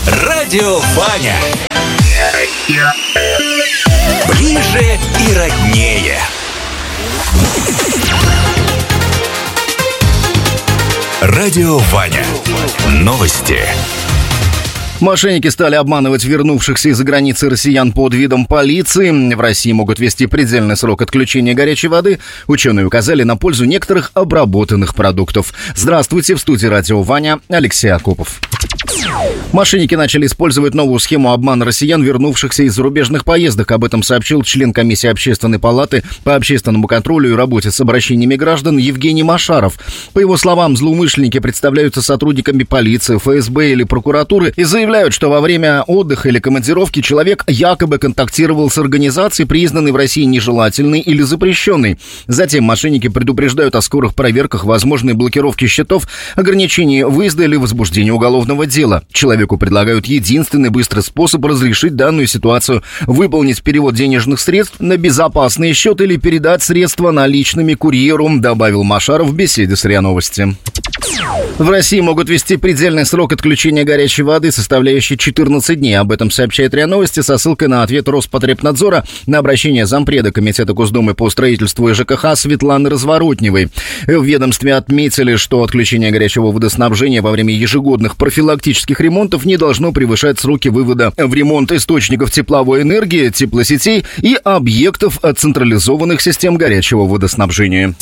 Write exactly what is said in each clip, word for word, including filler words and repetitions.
Радио Ваня. Ближе и роднее. Радио Ваня. Новости. Мошенники стали обманывать вернувшихся из-за границы россиян под видом полиции. В России могут ввести предельный срок отключения горячей воды. Ученые указали на пользу некоторых обработанных продуктов. Здравствуйте, в студии Радио Ваня, Алексей Акопов. Мошенники начали использовать новую схему обмана россиян, вернувшихся из зарубежных поездок. Об этом сообщил член комиссии Общественной палаты по общественному контролю и работе с обращениями граждан Евгений Машаров. По его словам, злоумышленники представляются сотрудниками полиции, эф эс бэ или прокуратуры и заявляют, что во время отдыха или командировки человек якобы контактировал с организацией, признанной в России нежелательной или запрещенной. Затем мошенники предупреждают о скорых проверках, возможной блокировке счетов, ограничении выезда или возбуждении уголовного дела. Человеку предлагают единственный быстрый способ разрешить данную ситуацию – выполнить перевод денежных средств на безопасный счет или передать средства наличными курьеру, добавил Машаров в беседе с РИА Новости. В России могут ввести предельный срок отключения горячей воды, составляющий четырнадцать дней. Об этом сообщает РИА Новости со ссылкой на ответ Роспотребнадзора на обращение зампреда Комитета Госдумы по строительству и ЖКХ Светланы Разворотневой. В ведомстве отметили, что отключение горячего водоснабжения во время ежегодных профилактических ремонтов не должно превышать сроки вывода в ремонт источников тепловой энергии, теплосетей и объектов централизованных систем горячего водоснабжения.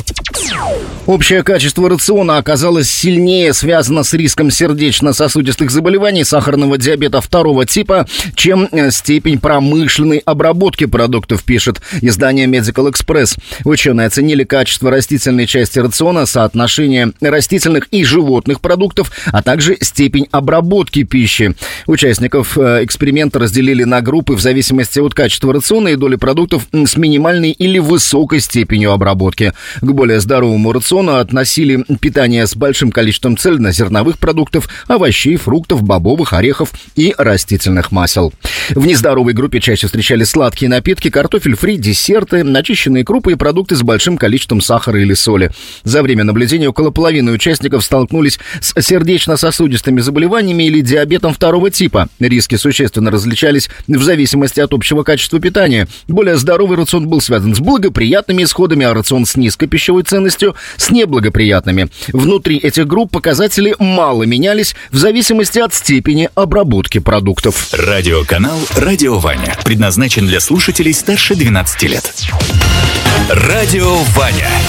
Общее качество рациона оказалось сильнее связано с риском сердечно-сосудистых заболеваний, сахарного диабета второго типа, чем степень промышленной обработки продуктов, пишет издание Medical Express. Ученые оценили качество растительной части рациона, соотношение растительных и животных продуктов, а также степень обработки пищи. Участников эксперимента разделили на группы в зависимости от качества рациона и доли продуктов с минимальной или высокой степенью обработки. К более здоровому рациону относили питание с большим количеством цельнозерновых продуктов, овощей, фруктов, бобовых, орехов и растительных масел. В нездоровой группе чаще встречались сладкие напитки, картофель фри, десерты, начищенные крупы и продукты с большим количеством сахара или соли. За время наблюдения около половины участников столкнулись с сердечно-сосудистыми заболеваниями или диабетом второго типа. Риски существенно различались в зависимости от общего качества питания. Более здоровый рацион был связан с благоприятными исходами, а рацион с низкой пищевой ценностью – с неблагоприятными. Внутри этих групп показатели мало менялись в зависимости от степени обработки продуктов. Радиоканал «Радио Ваня» предназначен для слушателей старше двенадцати лет. Радио Ваня.